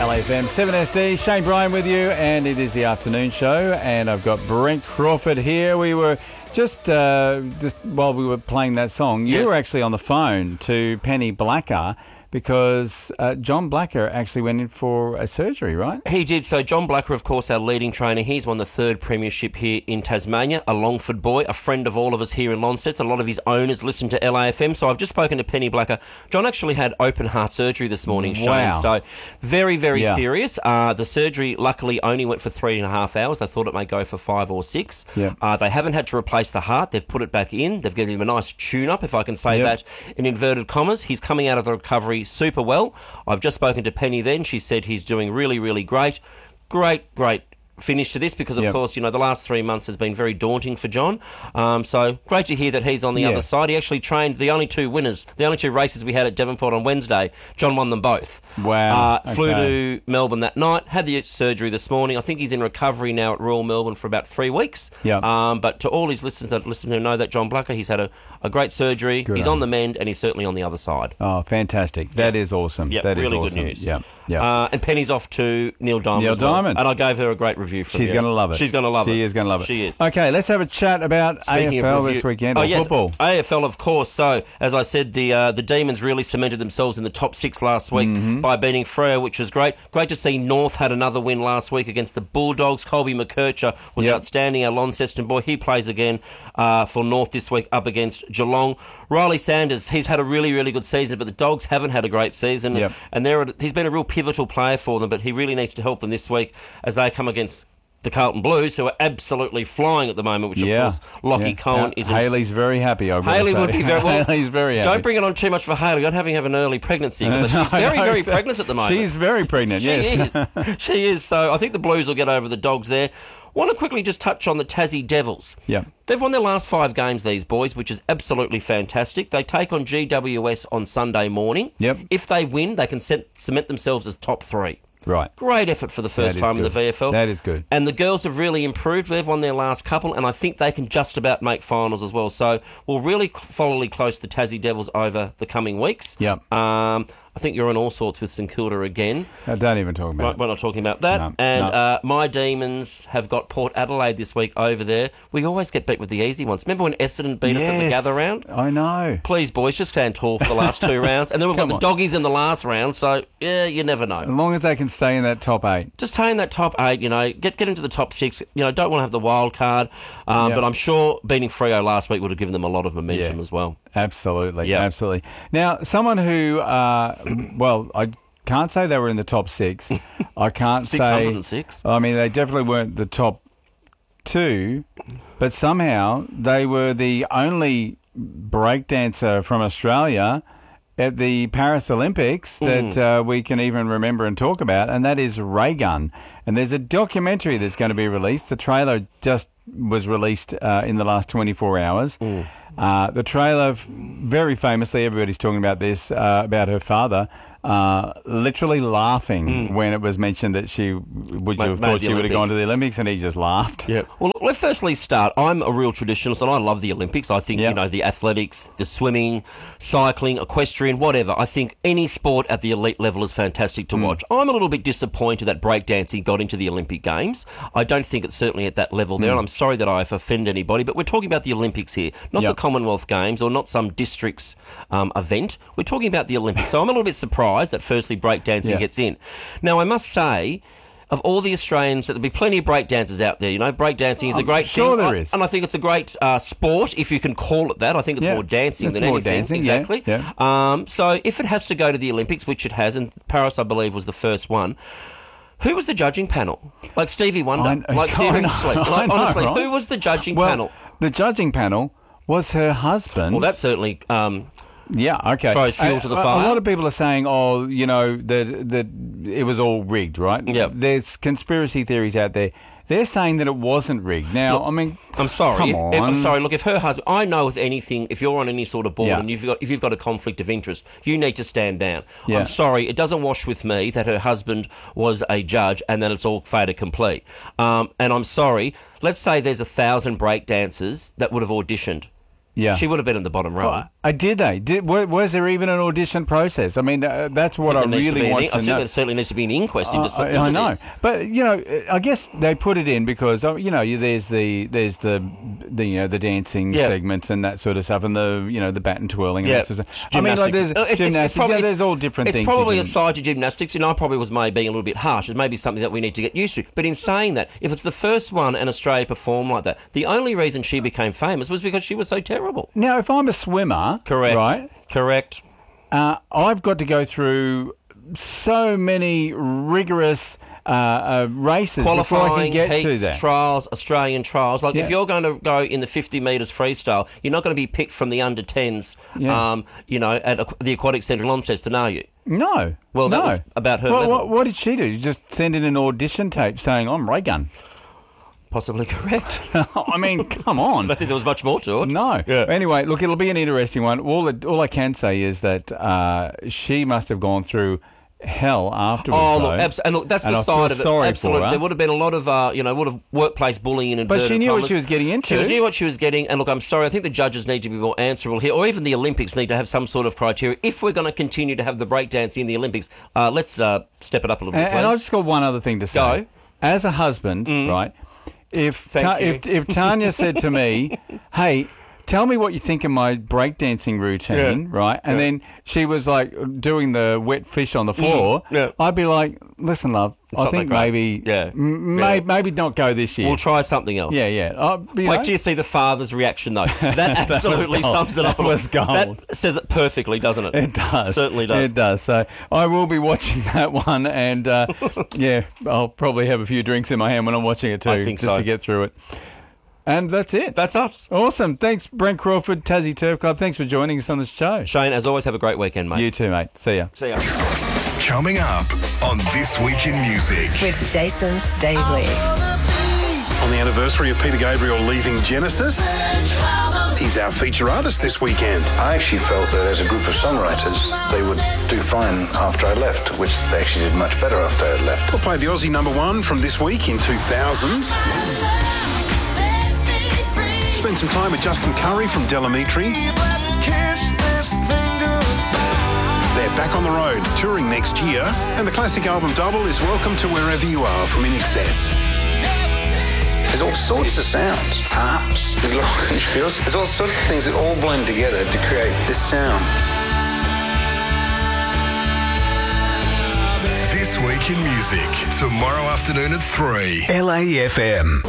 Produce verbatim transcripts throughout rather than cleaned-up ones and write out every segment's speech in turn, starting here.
L A F M, seven S D, Shane Bryan with you, and it is the afternoon show, and I've got Brent Crawford here. We were just, uh, just while we were playing that song, you Yes. were actually on the phone to Penny Blacker, because uh, John Blacker actually went in for a surgery, right? He did. So John Blacker, of course, our leading trainer. He's won the third premiership here in Tasmania, a Longford boy, a friend of all of us here in Launceston. A lot of his owners listen to L A F M. So I've just spoken to Penny Blacker. John actually had open heart surgery this morning, Shane. Wow. So very, very Yeah. serious. Uh, the surgery, luckily, only went for three and a half hours. They thought it may go for five or six. Yeah. Uh, they haven't had to replace the heart. They've put it back in. They've given him a nice tune-up, if I can say Yep. that in inverted commas. He's coming out of the recovery super well. I've just spoken to Penny then. She said he's doing really, really great. Great, great finish to this because, of Yep. course, you know, the last three months has been very daunting for John. Um, so great to hear that he's on the Yeah. other side. He actually trained the only two winners, the only two races we had at Devonport on Wednesday. John won them both. Wow. Uh, Flew Okay. to Melbourne that night, had the surgery this morning. I think he's in recovery now at Royal Melbourne for about three weeks. Yep. Um, but to all his listeners that listen to know that John Blacker, he's had a, a great surgery. Good he's on on the mend and he's certainly on the other side. Oh, fantastic. That is awesome. Yep, That is really good awesome. news. Yeah, yeah. Uh, and Penny's off to Neil Diamond. Neil as well. Diamond. And I gave her a great review from She's you. going to love it. She's going to love she it. She is going to love it. She is. Okay, let's have a chat about Speaking A F L of this review- weekend, oh, or yes, football. A F L, of course. So, as I said, the uh, the Demons really cemented themselves in the top six last week Mm-hmm. by beating Freo, which was great. Great to see North had another win last week against the Bulldogs. Colby McKercher was Yep. outstanding, our Launceston boy. He plays again uh, for North this week up against Geelong. Riley Sanders, he's had a really, really good season, but the Dogs haven't had a great season. Yep. And they're, he's been a real pivotal player for them, but he really needs to help them this week as they come against the Carlton Blues, who are absolutely flying at the moment, which, of Yeah. course, Lockie Yeah. Cohen Uh, is in. Haley's very happy, I've got to Haley say. would be very well. Haley's very happy. Don't bring it on too much for Haley. Don't having have an early pregnancy because she's I very, know, very so- pregnant at the moment. She's very pregnant, she yes. is. She is. So I think the Blues will get over the Dogs there. Want to quickly just touch on the Tassie Devils. Yeah. They've won their last five games, these boys, which is absolutely fantastic. They take on G W S on Sunday morning. Yep. If they win, they can set, cement themselves as top three. Right. Great effort for the first That is time in the good. V F L. That is good. And the girls have really improved. They've won their last couple, and I think they can just about make finals as well. So we'll really follow close the Tassie Devils over the coming weeks. Yep. Um, I think you're on all sorts with St Kilda again. Uh, don't even talk about Right, it. we're not talking about that. No, and no. Uh, my Demons have got Port Adelaide this week over there. We always get beat with the easy ones. Remember when Essendon beat us at the Yes, gather round? I know. Please, boys, just stand tall for the last two rounds. And then we've got Come the on. doggies in the last round, so, yeah, you never know. As long as they can stay in that top eight. Just stay in that top eight, you know, get get into the top six. You know, don't want to have the wild card. Um, Yeah. But I'm sure beating Freo last week would have given them a lot of momentum Yeah. as well. Absolutely, Yeah. absolutely. Now, someone who, uh, well, I can't say they were in the top six. I can't six say. hundred six. I mean, they definitely weren't the top two, but somehow they were the only breakdancer from Australia at the Paris Olympics that Mm. uh, we can even remember and talk about, and that is Raygun. And there's a documentary that's going to be released. The trailer just was released uh, in the last twenty-four hours. Mm. Uh, the trailer, f- very famously, everybody's talking about this, uh, about her father, uh, literally laughing when it was mentioned that she, would you Ma- have made thought the she would have gone to Olympics. the Olympics, and he just laughed. Yeah. Well, let's firstly start. I'm a real traditionalist, and I love the Olympics. I think, Yep. you know, the athletics, the swimming, cycling, equestrian, whatever. I think any sport at the elite level is fantastic to watch. I'm a little bit disappointed that breakdancing got into the Olympic Games. I don't think it's certainly at that level there, and I'm sorry that I've offended anybody, but we're talking about the Olympics here, not Yep. the Commonwealth Games or not some district's um, event. We're talking about the Olympics. So I'm a little bit surprised that firstly breakdancing Yeah. gets in. Now, I must say, of all the Australians, there'll be plenty of breakdancers out there. You know, breakdancing is a I'm great sure thing. there I- is. And I think it's a great uh, sport, if you can call it that. I think it's Yeah, more dancing it's than more anything. dancing, yeah, exactly. yeah. Um, so if it has to go to the Olympics, which it has, and Paris, I believe, was the first one, who was the judging panel? Like Stevie Wonder? I kn- like I know, seriously? I Like, know, honestly, right? who was the judging Well, panel? the judging panel was her husband. Well, that's certainly... Um, Yeah, okay. Throws fuel Uh, to the a- fire. A lot of people are saying, oh, you know, that that it was all rigged, right? Yep. There's conspiracy theories out there. They're saying that it wasn't rigged. Now, Look, I mean, I'm sorry. Come If- on. if- I'm sorry. Look, if her husband, I know with anything, if you're on any sort of board Yeah. and you've got if you've got a conflict of interest, you need to stand down. Yeah. I'm sorry. It doesn't wash with me that her husband was a judge and that it's all fait accompli. Um, and I'm sorry. Let's say there's a thousand break dancers that would have auditioned. Yeah. She would have been in the bottom row. Well, uh, did they? Did wa- was there even an audition process? I mean, uh, that's what I, There needs to be really an want in- to I think know. there certainly needs to be an inquest into, I, into I know, this. but you know, I guess they put it in because uh, you know, you- there's the there's the the you know the dancing Yeah. segments and that sort of stuff, and the you know the bat and twirling and Yeah. that sort of stuff. I mean, like there's Uh, it's- it's- it's gymnastics. probably- yeah, it's- there's all different it's things. probably you a can- side to gymnastics, and I probably was maybe being a little bit harsh. It may be something that we need to get used to. But in saying that, if it's the first one and Australia performed like that, the only reason she became famous was because she was so terrible. Now, if I'm a swimmer, Correct. right? Correct. Uh, I've got to go through so many rigorous uh, uh, races before I can Qualifying, get to heats, that. trials, Australian trials. Like Yeah. if you're going to go in the fifty metres freestyle, you're not going to be picked from the under tens, Yeah. um, you know, at aqu- the Aquatic Centre in Launceston, are you? No. Well, that no. was about her What, level. what, what did she do? Just send in an audition tape saying, I'm Ray Gun. Possibly correct. I mean, come on. I think there was much more to it. No. Yeah. Anyway, look, it'll be an interesting one. All that, all I can say is that uh, she must have gone through hell afterwards. Oh, though. look, abs- and look, that's And the I feel side of it. sorry Absolutely, for her. there would have been a lot of, uh, you know, would have workplace bullying and. But she knew what she was getting into. She knew what she was getting, and look, I'm sorry. I think the judges need to be more answerable here, or even the Olympics need to have some sort of criteria. If we're going to continue to have the breakdance in the Olympics, uh, let's uh, step it up a little And, bit, please. and I've just got one other thing to say. Go. As a husband, right, if, Thank Ta- you. if if Tanya said to me, hey, tell me what you think of my breakdancing routine, Yeah. right? And Yeah. then she was like doing the wet fish on the floor. Yeah. I'd be like, listen, love, I not think that great. maybe, Yeah. m- Yeah. may- maybe not go this year. We'll try something else. yeah, yeah. Uh, you Wait know. till you see the father's reaction, though. That was absolutely gold. sums it up. That a lot. was gold. That says it perfectly, doesn't it? It does. Certainly does. It does. So I will be watching that one, and uh, yeah, I'll probably have a few drinks in my hand when I'm watching it too, I think just so. to get through it. And that's it. That's us. Awesome. Thanks, Brent Crawford, Tassie Turf Club. Thanks for joining us on this show. Shane, as always, have a great weekend, mate. You too, mate. See ya. See ya. Coming up on This Week in Music. With Jason Stavely. On the anniversary of Peter Gabriel leaving Genesis, he's our feature artist this weekend. I actually felt that as a group of songwriters, they would do fine after I left, which they actually did much better after I had left. We'll play the Aussie number one from this week in two thousand. Spend some time with Justin Curry from Delamitri. They're back on the road, touring next year, and the classic album Double is Welcome to Wherever You Are from In Excess. There's all sorts of sounds, harps, there's local- there's all sorts of things that all blend together to create this sound. This Week in Music. Tomorrow afternoon at three. L A F M.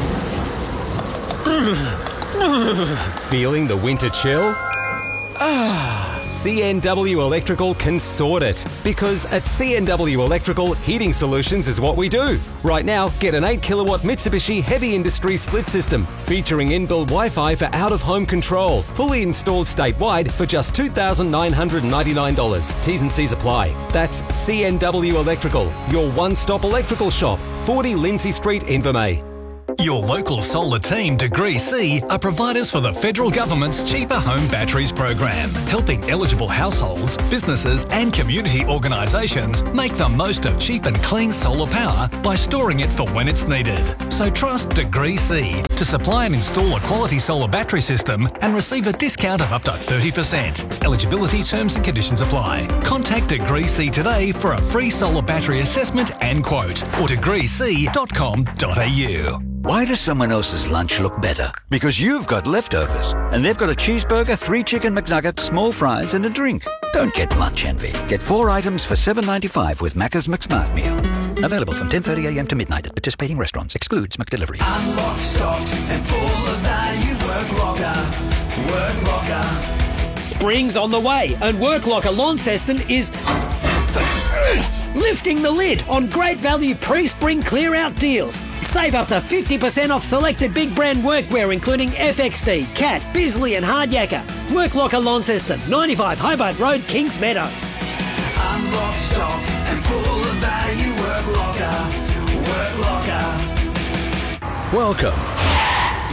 Feeling the winter chill? Ah, C N W Electrical can sort it. Because at C N W Electrical, heating solutions is what we do. Right now, get an eight kilowatt Mitsubishi Heavy Industry split system, featuring inbuilt Wi-Fi for out-of-home control, fully installed statewide for just two thousand nine hundred ninety-nine dollars. T's and C's apply. That's C N W Electrical, your one-stop electrical shop, forty Lindsay Street, Invermay. Your local solar team, Degree C, are providers for the federal government's Cheaper Home Batteries program, helping eligible households, businesses and community organisations make the most of cheap and clean solar power by storing it for when it's needed. So trust Degree C to supply and install a quality solar battery system and receive a discount of up to thirty percent. Eligibility terms and conditions apply. Contact Degree C today for a free solar battery assessment and quote, or degree c dot com dot a u. Why does someone else's lunch look better? Because you've got leftovers, and they've got a cheeseburger, three chicken McNuggets, small fries, and a drink. Don't get lunch envy. Get four items for seven ninety-five with Macca's McSmart Meal. Available from ten thirty a m to midnight at participating restaurants. Excludes McDelivery. I'm locked, stocked, and full of value. Work Locker. Work Locker. Spring's on the way, and Work Locker Launceston is lifting the lid on great value pre-spring clear-out deals. Save up to fifty percent off selected big brand workwear, including F X D, Cat, Bisley and Hardyacker. Work Locker Launceston, ninety-five Hobart Road, Kings Meadows. I'm locked, stocked, and full of value. Work Locker. Work Locker. Welcome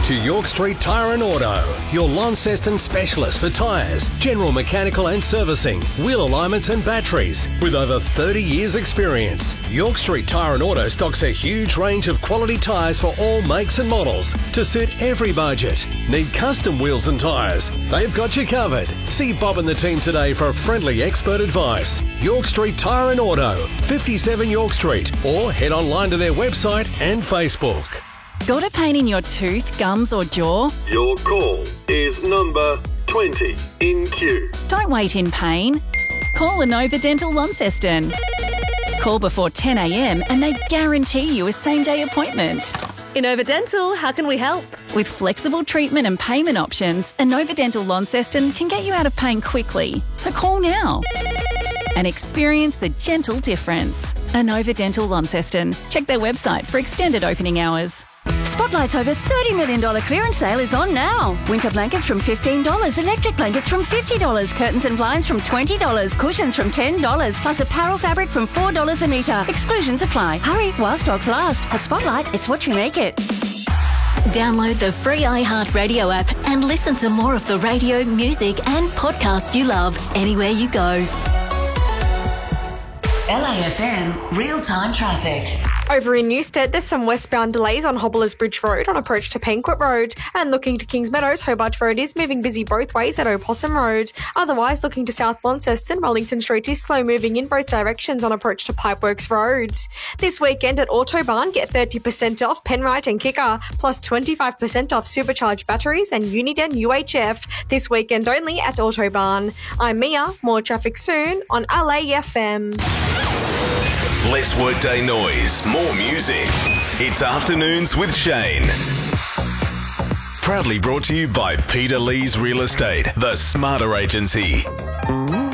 to York Street Tyre and Auto, your Launceston specialist for tyres, general mechanical and servicing, wheel alignments and batteries. With over thirty years experience, York Street Tyre and Auto stocks a huge range of quality tyres for all makes and models to suit every budget. Need custom wheels and tyres? They've got you covered. See Bob and the team today for friendly expert advice. York Street Tyre and Auto, fifty-seven York Street, or head online to their website and Facebook. Got a pain in your tooth, gums or jaw? Your call is number twenty in queue. Don't wait in pain. Call Inova Dental Launceston. Call before ten a m and they guarantee you a same-day appointment. Inova Dental, how can we help? With flexible treatment and payment options, Inova Dental Launceston can get you out of pain quickly. So call now and experience the gentle difference. Inova Dental Launceston. Check their website for extended opening hours. Spotlight's over thirty million dollars clearance sale is on now. Winter blankets from fifteen dollars, electric blankets from fifty dollars, curtains and blinds from twenty dollars, cushions from ten dollars, plus apparel fabric from four dollars a metre. Exclusions apply. Hurry while stocks last. At Spotlight, it's what you make it. Download the free iHeartRadio app and listen to more of the radio, music and podcast you love anywhere you go. L A F M real-time traffic. Over in Newstead, there's some westbound delays on Hobblers Bridge Road on approach to Penquet Road. And looking to Kings Meadows, Hobart Road is moving busy both ways at Opossum Road. Otherwise, looking to South Launceston, Wellington Street is slow moving in both directions on approach to Pipeworks Road. This weekend at Autobarn, get thirty percent off Penrite and Kicker, plus twenty-five percent off supercharged batteries and Uniden U H F. This weekend only at Autobarn. I'm Mia, more traffic soon on L A F M. Less workday noise, more music. It's Afternoons with Shane. Proudly brought to you by Peter Lee's Real Estate, the smarter agency.